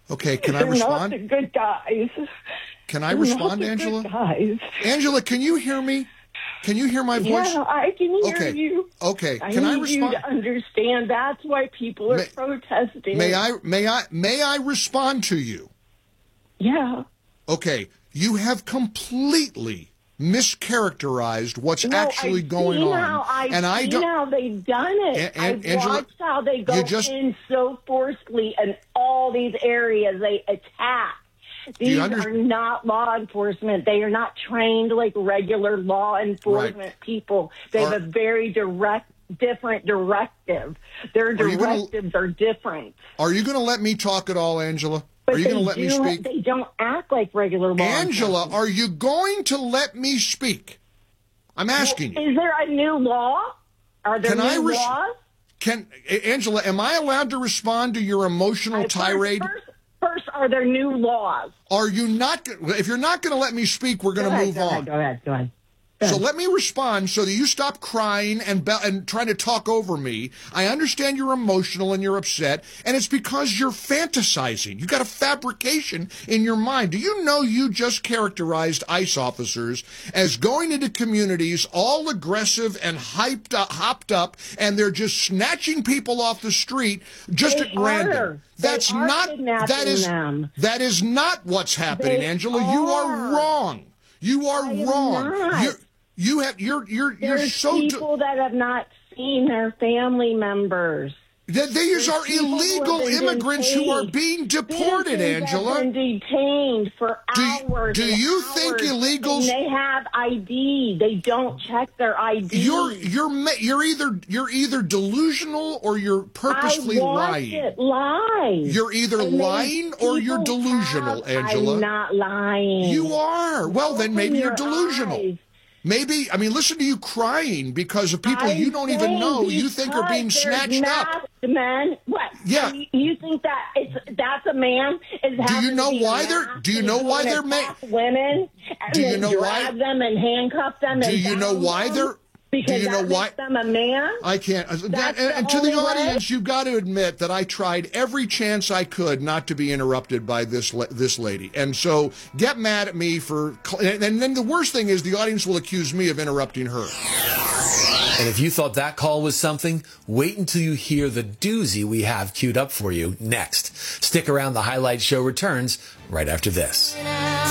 Okay, can I They're respond? not the good guys. Can I They're respond, not the Angela? good guys. Angela, can you hear me? Can you hear my voice? Yeah, I can hear Okay. you. Okay. I Can I need you respond? to understand. That's why people are protesting. May I respond to you? Yeah. Okay. You have completely mischaracterized what's actually going on. I've seen how they've done it. I've Angela, watched how they go in so forcefully in all these areas. They attack. These are not law enforcement. They are not trained like regular law enforcement people. They have a very different directive. Their directives are different. Are you going to let me talk at all, Angela? But are you going to let me speak? They don't act like regular law Angela, enforcement. are you going to let me speak? I'm asking you. Is there a new law? Are there new laws? Angela, am I allowed to respond to your emotional tirade? First, are there new laws? Are you not? If you're not going to let me speak, we're going to move on. Go ahead. So let me respond so that you stop crying and trying to talk over me. I understand you're emotional and you're upset, and it's because you're fantasizing. You got a fabrication in your mind. Do you know you just characterized ICE officers as going into communities all aggressive and hopped up, and they're just snatching people off the street just at random? That is not what's happening, Angela. You are wrong. You are wrong. There's people that have not seen their family members. These are illegal immigrants who are being deported, Angela. Have been detained for hours. Do you think illegals? They have ID. They don't check their ID. You're either delusional or you're purposely lying. You're either lying or you're delusional, Angela. I'm not lying. You are. Well, then maybe you're delusional. Maybe, listen to you crying because of people you don't even know you think are being snatched up. Men, what? Yeah. You think that's a man? Do you know why they're women? Do you know why? Drag them and handcuff them. Do you know why they're? Because do you know why? Makes them a man? I can't. And to the audience, you've got to admit that I tried every chance I could not to be interrupted by this lady. And so get mad at me for... And then the worst thing is the audience will accuse me of interrupting her. And if you thought that call was something, wait until you hear the doozy we have queued up for you next. Stick around. The Highlight Show returns right after this.